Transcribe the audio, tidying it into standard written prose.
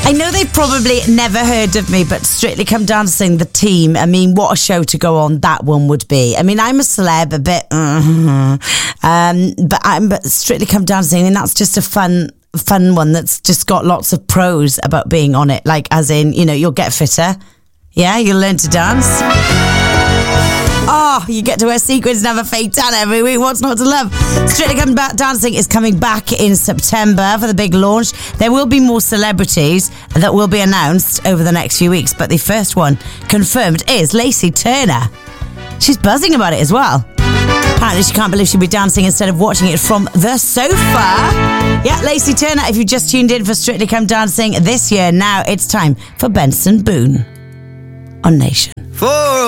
I know they've probably never heard of me, but Strictly Come Dancing, the team, I mean, what a show to go on that one would be. I mean, I'm a celeb, a bit, but Strictly Come Dancing, I mean, that's just a fun one that's just got lots of pros about being on it. Like, as in, you know, you'll get fitter. Yeah, you'll learn to dance. Oh, you get to wear sequins and have a fake tan every week. What's not to love? Strictly Come Dancing is coming back in September for the big launch. There will be more celebrities that will be announced over the next few weeks, but the first one confirmed is Lacey Turner. She's buzzing about it as well. Apparently she can't believe she'll be dancing instead of watching it from the sofa. Yeah, Lacey Turner, if you just tuned in for Strictly Come Dancing this year, now it's time for Benson Boone on Nation.